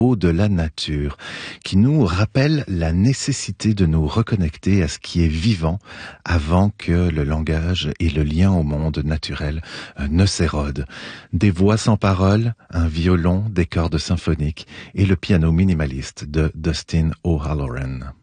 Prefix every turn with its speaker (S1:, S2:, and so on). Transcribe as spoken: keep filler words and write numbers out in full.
S1: de la nature, qui nous rappelle la nécessité de nous reconnecter à ce qui est vivant avant que le langage et le lien au monde naturel euh, ne s'érodent. Des voix sans parole, un violon, des cordes symphoniques et le piano minimaliste de Dustin O'Halloran.